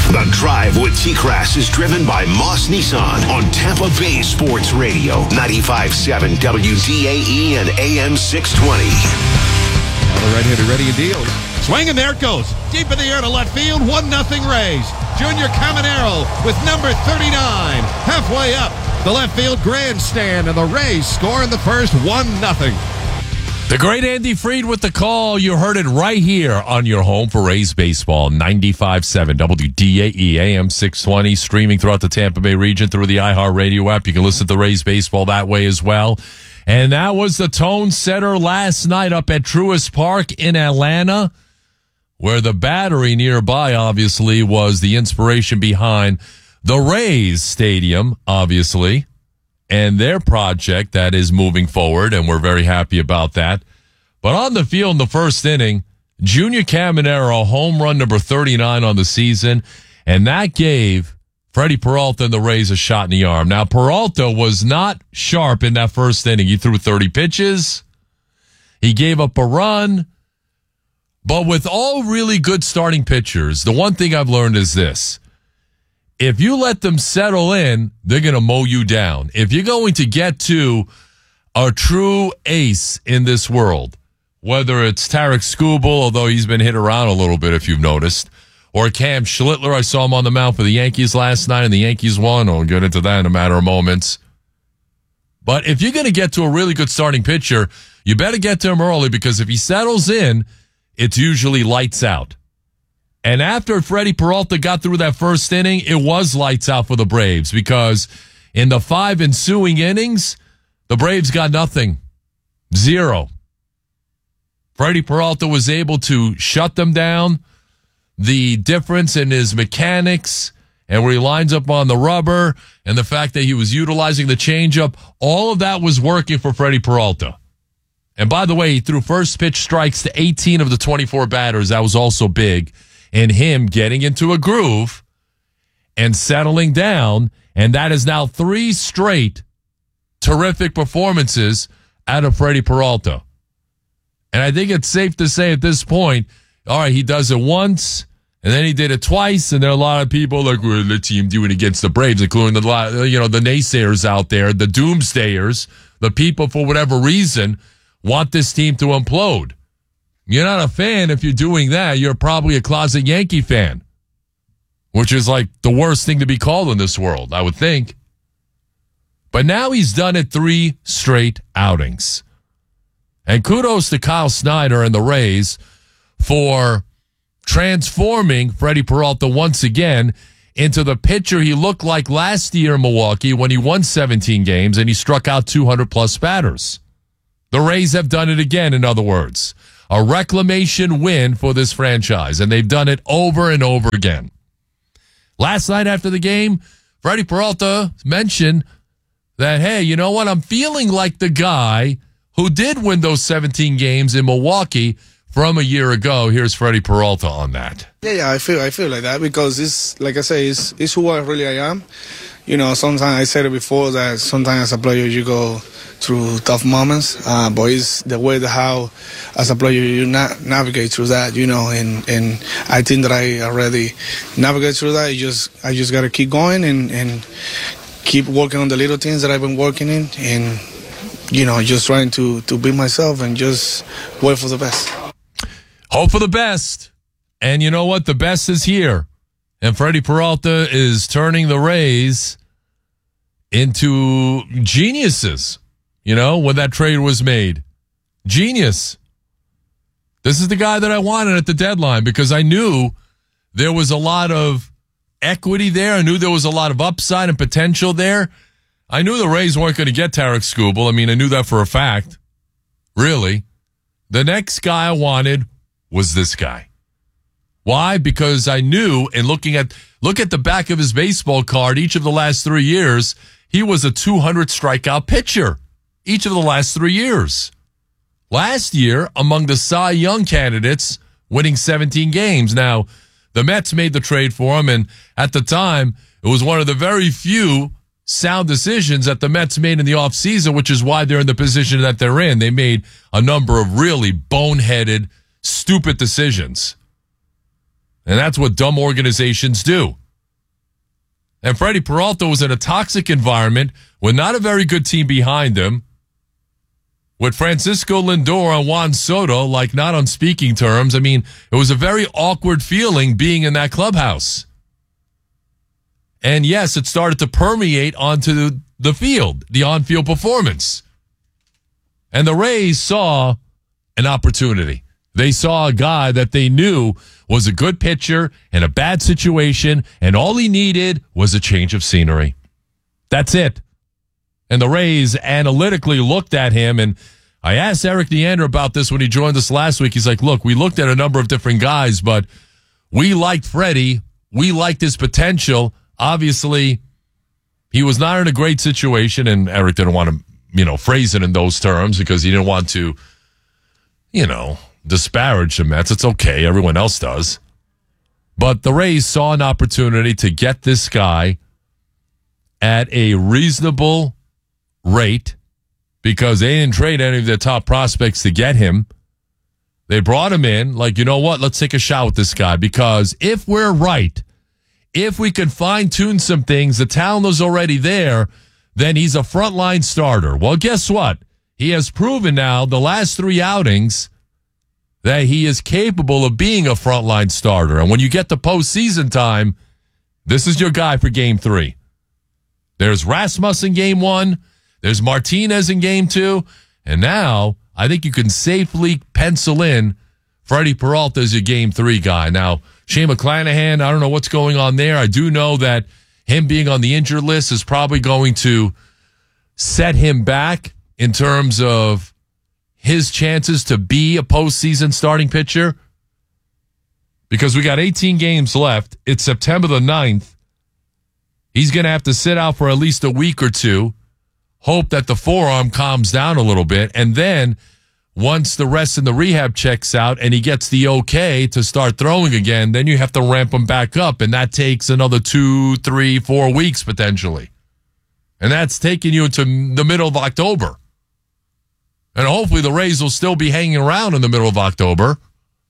The Drive with T-Crass is driven by Moss Nissan on Tampa Bay Sports Radio, 95.7 WDAE and AM 620. The right-hander ready and deals. Swing, and there it goes. Deep in the air to left field, 1-0 Rays. Junior Caminero with number 39. Halfway up the left field grandstand, and the Rays score in the first, 1-0. The great Andy Freed with the call. You heard it right here on your home for Rays baseball, 95.7 WDAE AM 620, streaming throughout the Tampa Bay region through the iHeartRadio app. You can listen to Rays baseball that way as well. And that was the tone setter last night up at Truist Park in Atlanta, where the Battery nearby obviously was the inspiration behind the Rays Stadium, obviously, and their project that is moving forward, and we're very happy about that. But on the field in the first inning, Junior Caminero, home run number 39 on the season, and that gave Freddie Peralta and the Rays a shot in the arm. Now, Peralta was not sharp in that first inning. He threw 30 pitches. He gave up a run. But with all really good starting pitchers, the one thing I've learned is this. If you let them settle in, they're going to mow you down. If you're going to get to a true ace in this world, whether it's Tarek Skubal, although he's been hit around a little bit if you've noticed, or Cam Schlittler, I saw him on the mound for the Yankees last night, and the Yankees won. I'll get into that in a matter of moments. But if you're going to get to a really good starting pitcher, you better get to him early, because if he settles in, it's usually lights out. And after Freddie Peralta got through that first inning, it was lights out for the Braves, because in the 5 ensuing innings, the Braves got nothing. 0. Freddie Peralta was able to shut them down. The difference in his mechanics and where he lines up on the rubber and the fact that he was utilizing the changeup, all of that was working for Freddie Peralta. And by the way, he threw first pitch strikes to 18 of the 24 batters. That was also big in him getting into a groove and settling down. And that is now 3 straight terrific performances out of Freddie Peralta. And I think it's safe to say at this point, all right, he does it once, and then he did it twice, and there are a lot of people like, well, let's see him do it against the Braves, including the naysayers out there, the doomsdayers, the people for whatever reason want this team to implode. You're not a fan if you're doing that. You're probably a closet Yankee fan, which is like the worst thing to be called in this world, I would think. But now he's done it 3 straight outings. And kudos to Kyle Snyder and the Rays for transforming Freddie Peralta once again into the pitcher he looked like last year in Milwaukee when he won 17 games and he struck out 200-plus batters. The Rays have done it again, in other words. A reclamation win for this franchise, and they've done it over and over again. Last night after the game, Freddie Peralta mentioned that, hey, you know what? I'm feeling like the guy who did win those 17 games in Milwaukee from a year ago. Here's Freddie Peralta on that. Yeah, I feel like that because it's, like I say, it's who I really am. You know, sometimes I said it before that sometimes as a player you go through tough moments, but it's the way how as a player you navigate through that, you know, and I think that I already navigate through that. I just got to keep going and keep working on the little things that I've been working in, and you know, just trying to be myself and just wait for the best. Hope for the best. And you know what? The best is here. And Freddie Peralta is turning the Rays into geniuses, you know, when that trade was made. Genius. This is the guy that I wanted at the deadline because I knew there was a lot of equity there. I knew there was a lot of upside and potential there. I knew the Rays weren't going to get Tarek Skubal. I mean, I knew that for a fact. Really. The next guy I wanted was this guy. Why? Because I knew, and look at the back of his baseball card, each of the last 3 years, he was a 200 strikeout pitcher. Each of the last 3 years. Last year, among the Cy Young candidates, winning 17 games. Now, the Mets made the trade for him, and at the time, it was one of the very few sound decisions that the Mets made in the offseason, which is why they're in the position that they're in. They made a number of really boneheaded, stupid decisions. And that's what dumb organizations do. And Freddie Peralta was in a toxic environment with not a very good team behind him, with Francisco Lindor and Juan Soto, like, not on speaking terms. I mean, it was a very awkward feeling being in that clubhouse. And yes, it started to permeate onto the field, the on-field performance. And the Rays saw an opportunity. They saw a guy that they knew was a good pitcher in a bad situation, and all he needed was a change of scenery. That's it. And the Rays analytically looked at him, and I asked Eric Neander about this when he joined us last week. He's like, look, we looked at a number of different guys, but we liked Freddie. We liked his potential. Obviously, he was not in a great situation, and Eric didn't want to, phrase it in those terms because he didn't want to, disparage the Mets. It's okay. Everyone else does. But the Rays saw an opportunity to get this guy at a reasonable rate because they didn't trade any of their top prospects to get him. They brought him in like, you know what? Let's take a shot with this guy because if we're right, if we can fine-tune some things, the talent is already there, then he's a frontline starter. Well, guess what? He has proven now the last 3 outings that he is capable of being a frontline starter. And when you get to postseason time, this is your guy for Game 3. There's Rasmus in Game 1. There's Martinez in Game 2. And now I think you can safely pencil in Freddie Peralta as your Game 3 guy. Now, Shane McClanahan, I don't know what's going on there. I do know that him being on the injured list is probably going to set him back in terms of his chances to be a postseason starting pitcher. Because we got 18 games left. It's September the 9th. He's going to have to sit out for at least a week or two, hope that the forearm calms down a little bit, and then once the rest in the rehab checks out and he gets the okay to start throwing again, then you have to ramp him back up, and that takes another 2, 3, 4 weeks potentially. And that's taking you into the middle of October. And hopefully the Rays will still be hanging around in the middle of October.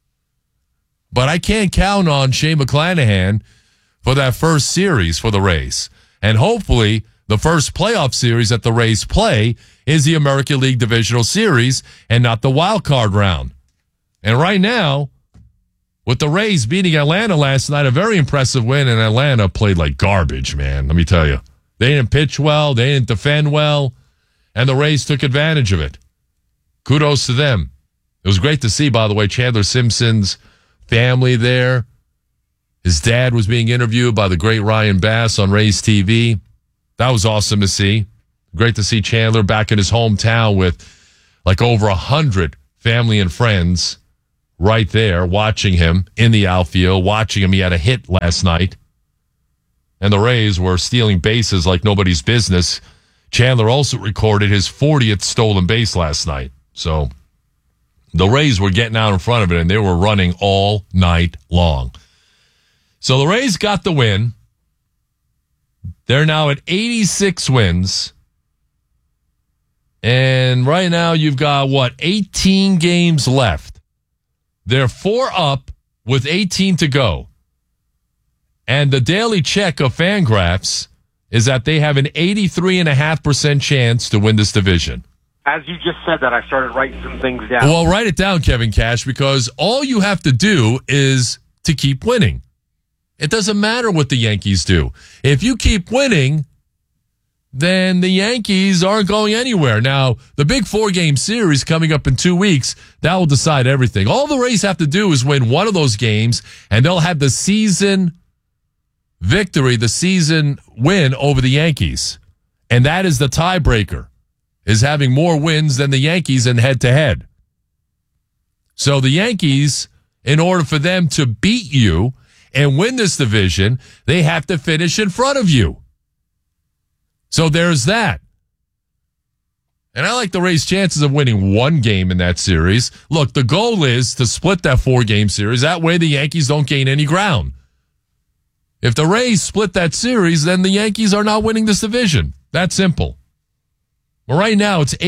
But I can't count on Shane McClanahan for that first series for the Rays. And hopefully the first playoff series that the Rays play is the American League Divisional Series and not the wild card round. And right now, with the Rays beating Atlanta last night, a very impressive win, and Atlanta played like garbage, man. Let me tell you. They didn't pitch well. They didn't defend well. And the Rays took advantage of it. Kudos to them. It was great to see, by the way, Chandler Simpson's family there. His dad was being interviewed by the great Ryan Bass on Rays TV. That was awesome to see. Great to see Chandler back in his hometown with like over 100 family and friends right there watching him in the outfield, watching him. He had a hit last night. And the Rays were stealing bases like nobody's business. Chandler also recorded his 40th stolen base last night. So the Rays were getting out in front of it, and they were running all night long. So the Rays got the win. They're now at 86 wins. And right now you've got, 18 games left. They're 4 up with 18 to go. And the daily check of Fangraphs is that they have an 83.5% chance to win this division. As you just said that, I started writing some things down. Well, write it down, Kevin Cash, because all you have to do is to keep winning. It doesn't matter what the Yankees do. If you keep winning, then the Yankees aren't going anywhere. Now, the big 4-game series coming up in 2 weeks, that will decide everything. All the Rays have to do is win one of those games, and they'll have the season victory, the season win over the Yankees. And that is the tiebreaker, is having more wins than the Yankees in head-to-head. So the Yankees, in order for them to beat you and win this division, they have to finish in front of you. So there's that. And I like the Rays' chances of winning one game in that series. Look, the goal is to split that 4-game series. That way the Yankees don't gain any ground. If the Rays split that series, then the Yankees are not winning this division. That's simple. Well, right now, it's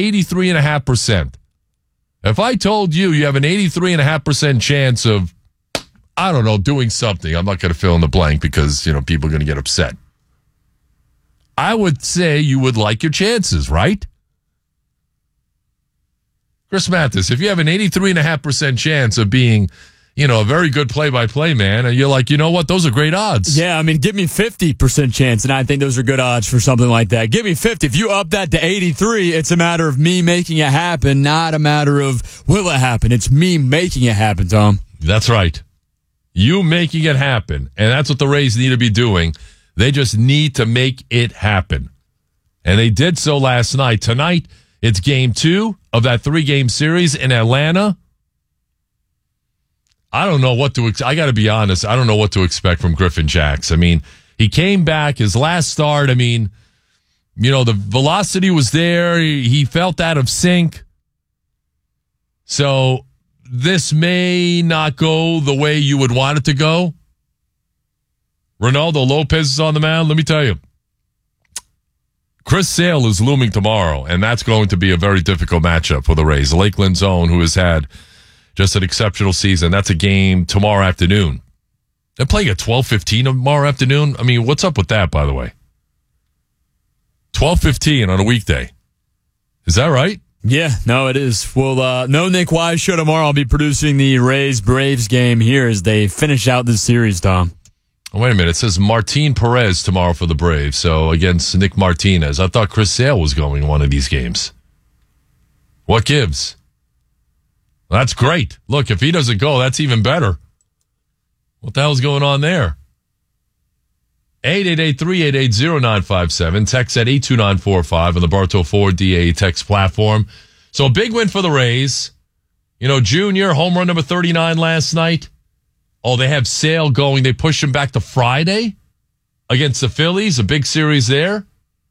83.5%. If I told you you have an 83.5% chance of, I don't know, doing something. I'm not going to fill in the blank because, people are going to get upset. I would say you would like your chances, right? Chris Mathis, if you have an 83.5% chance of being, a very good play-by-play man, and you're like, you know what, those are great odds. Yeah, give me 50% chance, and I think those are good odds for something like that. Give me 50. If you up that to 83, it's a matter of me making it happen, not a matter of will it happen. It's me making it happen, Tom. That's right. You making it happen, and that's what the Rays need to be doing. They just need to make it happen. And they did so last night. Tonight, it's game 2 of that 3-game series in Atlanta. I don't know what to I got to be honest. I don't know what to expect from Griffin Jax. He came back his last start. The velocity was there. He felt out of sync. So this may not go the way you would want it to go. Ronaldo Lopez is on the mound. Let me tell you, Chris Sale is looming tomorrow, and that's going to be a very difficult matchup for the Rays. Lakeland's own, who has had just an exceptional season. That's a game tomorrow afternoon. They're playing at 12:15 tomorrow afternoon. What's up with that, by the way? 12:15 on a weekday. Is that right? Yeah, no, it is. Well, no Nick Wise show tomorrow. I'll be producing the Rays-Braves game here as they finish out this series, Tom. Oh, wait a minute. It says Martin Perez tomorrow for the Braves, so against Nick Martinez. I thought Chris Sale was going one of these games. What gives? Well, that's great. Look, if he doesn't go, that's even better. What the hell's going on there? 888-388-0957. Text at 82945 on the Bartow Ford DA text platform. So a big win for the Rays. Junior, home run number 39 last night. Oh, they have Sale going. They push him back to Friday against the Phillies. A big series there.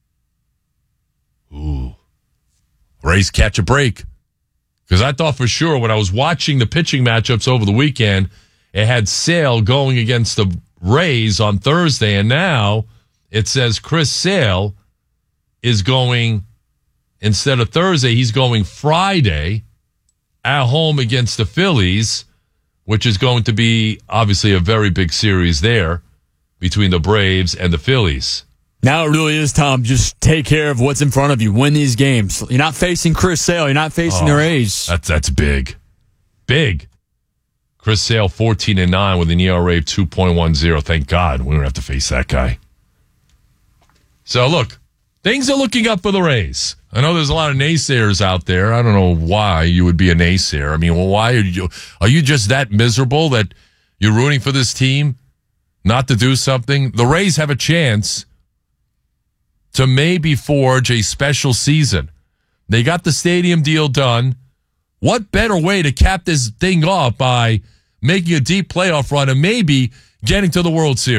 Ooh. Rays catch a break. Because I thought for sure when I was watching the pitching matchups over the weekend, it had Sale going against the Rays on Thursday, and now it says Chris Sale is going, instead of Thursday, he's going Friday at home against the Phillies, which is going to be obviously a very big series there between the Braves and the Phillies. Now it really is, Tom. Just take care of what's in front of you. Win these games. You're not facing Chris Sale. You're not facing the Rays. That's big. Big. Chris Sale, 14-9 with an ERA of 2.10. Thank God we don't have to face that guy. So, look, things are looking up for the Rays. I know there's a lot of naysayers out there. I don't know why you would be a naysayer. Why are you just that miserable that you're rooting for this team not to do something? The Rays have a chance to maybe forge a special season. They got the stadium deal done. What better way to cap this thing off by making a deep playoff run and maybe getting to the World Series?